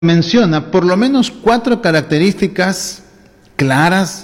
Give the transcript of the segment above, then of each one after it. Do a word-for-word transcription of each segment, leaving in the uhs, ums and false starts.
menciona por lo menos cuatro características claras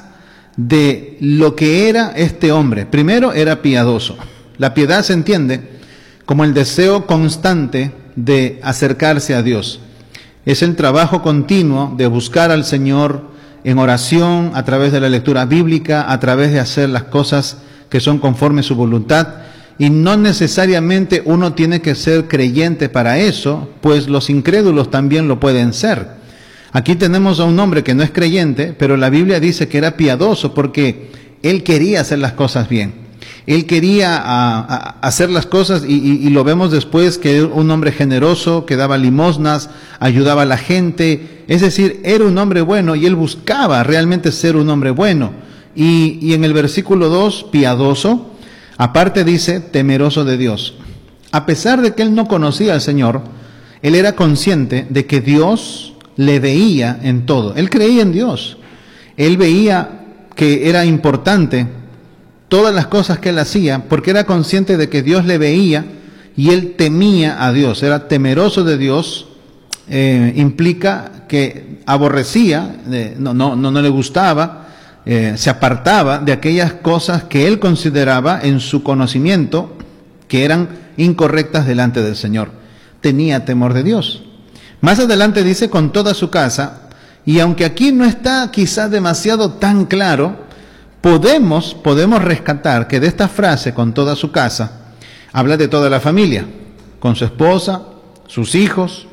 de lo que era este hombre. Primero, era piadoso. La piedad se entiende como el deseo constante de acercarse a Dios. Es el trabajo continuo de buscar al Señor en oración, a través de la lectura bíblica, a través de hacer las cosas que son conforme a su voluntad. Y no necesariamente uno tiene que ser creyente para eso, pues los incrédulos también lo pueden ser. Aquí tenemos a un hombre que no es creyente, pero la Biblia dice que era piadoso porque él quería hacer las cosas bien. Él quería a, a, hacer las cosas y, y, y lo vemos después que era un hombre generoso, que daba limosnas, ayudaba a la gente. Es decir, era un hombre bueno y él buscaba realmente ser un hombre bueno. Y, y en el versículo dos, piadoso. Aparte dice, temeroso de Dios. A pesar de que él no conocía al Señor, él era consciente de que Dios le veía en todo. Él creía en Dios. Él veía que era importante todas las cosas que él hacía, porque era consciente de que Dios le veía y él temía a Dios. Era temeroso de Dios, eh, implica que aborrecía, eh, no, no, no, no le gustaba, Eh, se apartaba de aquellas cosas que él consideraba en su conocimiento que eran incorrectas delante del Señor. Tenía temor de Dios. Más adelante dice con toda su casa, y aunque aquí no está quizás demasiado tan claro, podemos, podemos rescatar que de esta frase con toda su casa, habla de toda la familia, con su esposa, sus hijos,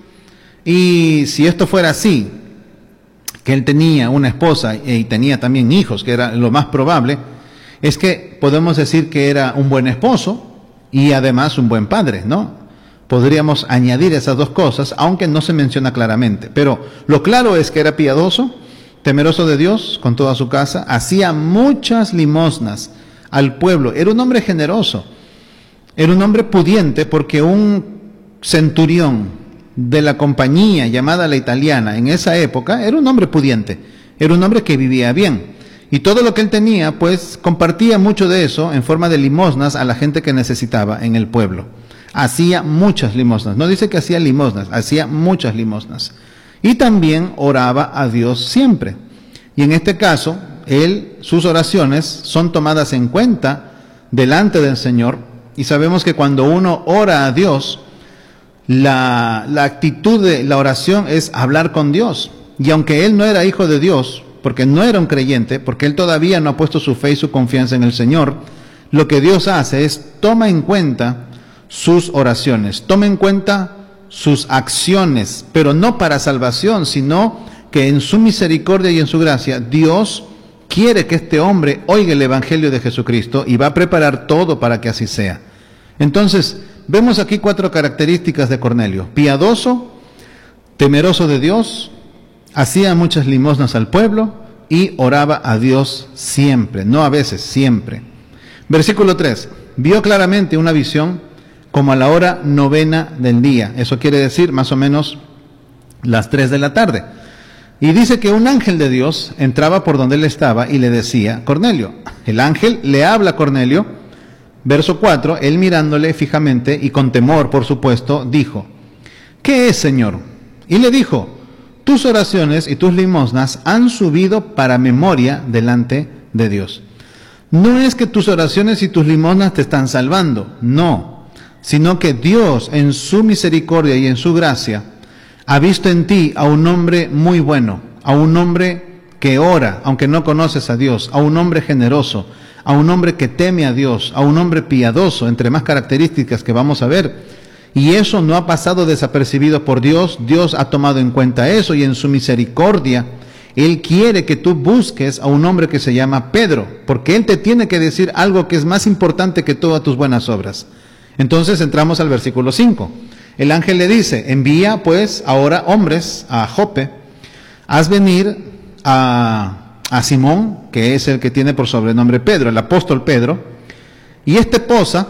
y si esto fuera así, que él tenía una esposa y tenía también hijos, que era lo más probable, es que podemos decir que era un buen esposo y además un buen padre, ¿no? Podríamos añadir esas dos cosas, aunque no se menciona claramente. Pero lo claro es que era piadoso, temeroso de Dios con toda su casa, hacía muchas limosnas al pueblo, era un hombre generoso, era un hombre pudiente, porque un centurión de la compañía llamada la italiana en esa época era un hombre pudiente, era un hombre que vivía bien, y todo lo que él tenía pues compartía mucho de eso en forma de limosnas a la gente que necesitaba en el pueblo. Hacía muchas limosnas, no dice que hacía limosnas, hacía muchas limosnas, y también oraba a Dios siempre. Y en este caso él, sus oraciones son tomadas en cuenta delante del Señor, y sabemos que cuando uno ora a Dios, La, la actitud de la oración es hablar con Dios. Y aunque él no era hijo de Dios, porque no era un creyente, porque él todavía no ha puesto su fe y su confianza en el Señor, lo que Dios hace es toma en cuenta sus oraciones, toma en cuenta sus acciones, pero no para salvación, sino que en su misericordia y en su gracia, Dios quiere que este hombre oiga el Evangelio de Jesucristo y va a preparar todo para que así sea. Entonces, vemos aquí cuatro características de Cornelio: piadoso, temeroso de Dios, hacía muchas limosnas al pueblo y oraba a Dios siempre, no a veces, siempre. Versículo tres, vio claramente una visión como a la hora novena del día, eso quiere decir más o menos las tres de la tarde. Y dice que un ángel de Dios entraba por donde él estaba y le decía, Cornelio. El ángel le habla a Cornelio. Verso cuatro, él mirándole fijamente y con temor, por supuesto, dijo, ¿qué es, Señor? Y le dijo, tus oraciones y tus limosnas han subido para memoria delante de Dios. No es que tus oraciones y tus limosnas te están salvando, no, sino que Dios en su misericordia y en su gracia ha visto en ti a un hombre muy bueno, a un hombre que ora, aunque no conoces a Dios, a un hombre generoso, a un hombre que teme a Dios, a un hombre piadoso, entre más características que vamos a ver. Y eso no ha pasado desapercibido por Dios. Dios ha tomado en cuenta eso y en su misericordia, Él quiere que tú busques a un hombre que se llama Pedro, porque Él te tiene que decir algo que es más importante que todas tus buenas obras. Entonces entramos al versículo cinco. El ángel le dice, envía pues ahora hombres a Jope, haz venir a... a Simón, que es el que tiene por sobrenombre Pedro, el apóstol Pedro, y este posa,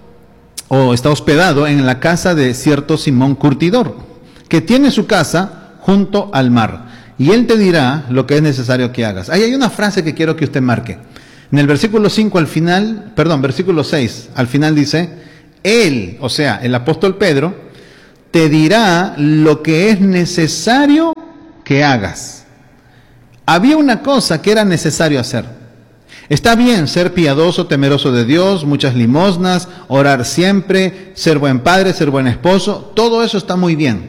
o está hospedado en la casa de cierto Simón curtidor, que tiene su casa junto al mar, y él te dirá lo que es necesario que hagas. Ahí hay una frase que quiero que usted marque. En el versículo cinco al final, perdón, versículo seis, al final dice, él, o sea, el apóstol Pedro, te dirá lo que es necesario que hagas. Había una cosa que era necesario hacer. Está bien ser piadoso, temeroso de Dios, muchas limosnas, orar siempre, ser buen padre, ser buen esposo, todo eso está muy bien.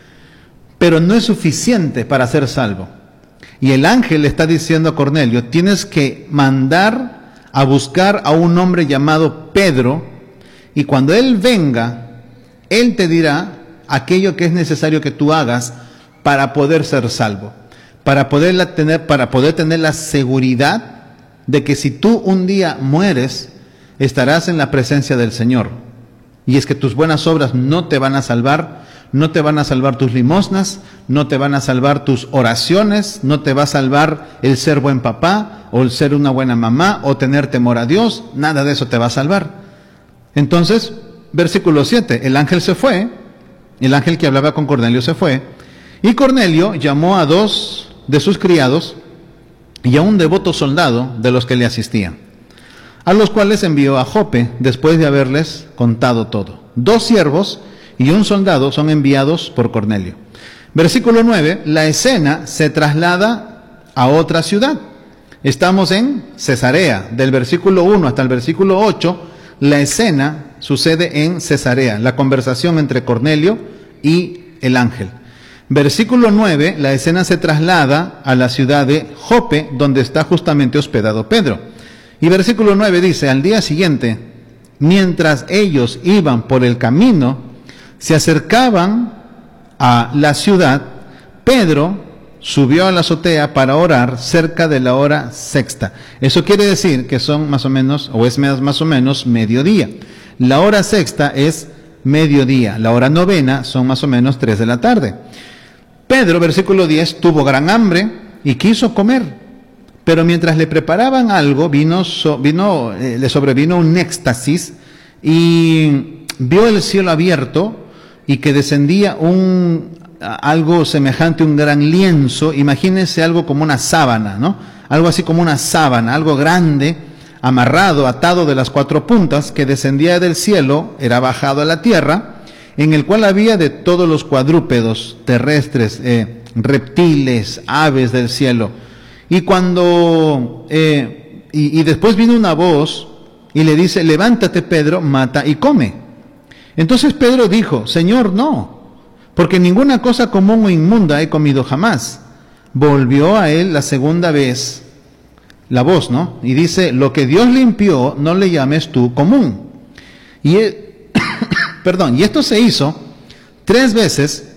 Pero no es suficiente para ser salvo. Y el ángel le está diciendo a Cornelio, tienes que mandar a buscar a un hombre llamado Pedro, y cuando él venga, él te dirá aquello que es necesario que tú hagas para poder ser salvo, para poder tener, para poder tener la seguridad de que si tú un día mueres, estarás en la presencia del Señor. Y es que tus buenas obras no te van a salvar, no te van a salvar tus limosnas, no te van a salvar tus oraciones, no te va a salvar el ser buen papá, o el ser una buena mamá, o tener temor a Dios, nada de eso te va a salvar. Entonces, versículo siete, el ángel se fue, el ángel que hablaba con Cornelio se fue, y Cornelio llamó a dos de sus criados, y a un devoto soldado de los que le asistían, a los cuales envió a Jope después de haberles contado todo. Dos siervos y un soldado son enviados por Cornelio. Versículo nueve, la escena se traslada a otra ciudad. Estamos en Cesarea, del versículo uno hasta el versículo ocho, la escena sucede en Cesarea, la conversación entre Cornelio y el ángel. Versículo nueve, la escena se traslada a la ciudad de Jope, donde está justamente hospedado Pedro. Y versículo nueve dice, al día siguiente, mientras ellos iban por el camino, se acercaban a la ciudad, Pedro subió a la azotea para orar cerca de la hora sexta. Eso quiere decir que son más o menos, o es más o menos mediodía. La hora sexta es mediodía, la hora novena son más o menos tres de la tarde. Pedro, versículo diez, tuvo gran hambre y quiso comer, pero mientras le preparaban algo, vino, so, vino, eh, le sobrevino un éxtasis y vio el cielo abierto y que descendía un, algo semejante a un gran lienzo, imagínense algo como una sábana, ¿no? Algo así como una sábana, algo grande, amarrado, atado de las cuatro puntas, que descendía del cielo, era bajado a la tierra, en el cual había de todos los cuadrúpedos terrestres, eh, reptiles, aves del cielo. Y cuando, eh, y, y después vino una voz y le dice, levántate Pedro, mata y come. Entonces Pedro dijo, Señor, no, porque ninguna cosa común o inmunda he comido jamás. Volvió a él la segunda vez la voz, ¿no? Y dice, lo que Dios limpió, no le llames tú común. Y él, Perdón, y esto se hizo tres veces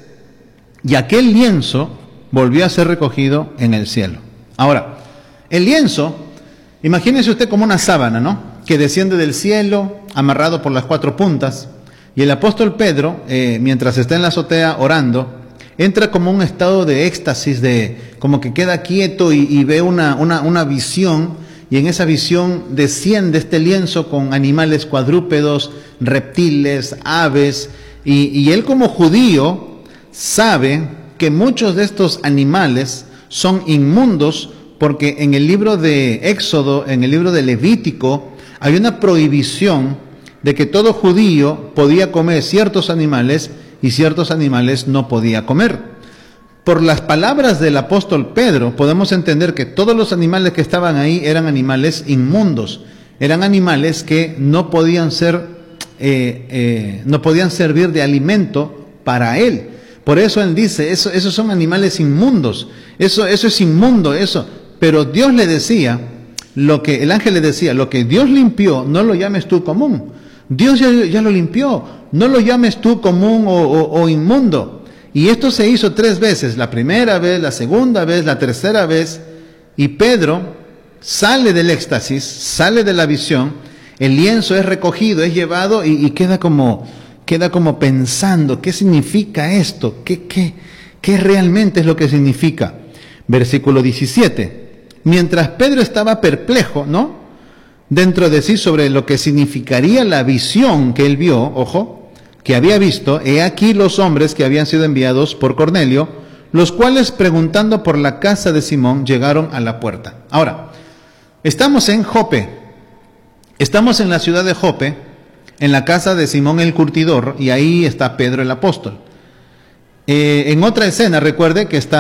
y aquel lienzo volvió a ser recogido en el cielo. Ahora, el lienzo, imagínese usted como una sábana, ¿no? Que desciende del cielo, amarrado por las cuatro puntas, y el apóstol Pedro, eh, mientras está en la azotea orando, entra como un estado de éxtasis, de como que queda quieto y, y ve una, una, una visión. Y en esa visión desciende este lienzo con animales cuadrúpedos, reptiles, aves, y, y él como judío sabe que muchos de estos animales son inmundos, porque en el libro de Éxodo, en el libro de Levítico, hay una prohibición de que todo judío podía comer ciertos animales y ciertos animales no podía comer. Por las palabras del apóstol Pedro, podemos entender que todos los animales que estaban ahí eran animales inmundos, eran animales que no podían ser, eh, eh, no podían servir de alimento para él. Por eso él dice, eso, esos son animales inmundos, eso, eso es inmundo, eso. Pero Dios le decía, lo que el ángel le decía, lo que Dios limpió, no lo llames tú común. Dios ya, ya lo limpió, no lo llames tú común o, o, o inmundo. Y esto se hizo tres veces, la primera vez, la segunda vez, la tercera vez, y Pedro sale del éxtasis, sale de la visión, el lienzo es recogido, es llevado y, y queda como, queda como pensando, ¿qué significa esto? ¿Qué, qué, qué realmente es lo que significa? Versículo diecisiete, mientras Pedro estaba perplejo, ¿no? Dentro de sí sobre lo que significaría la visión que él vio, ojo, que había visto, he aquí los hombres que habían sido enviados por Cornelio, los cuales preguntando por la casa de Simón llegaron a la puerta. Ahora, estamos en Jope, estamos en la ciudad de Jope, en la casa de Simón el curtidor, y ahí está Pedro el apóstol. Eh, en otra escena, recuerde que está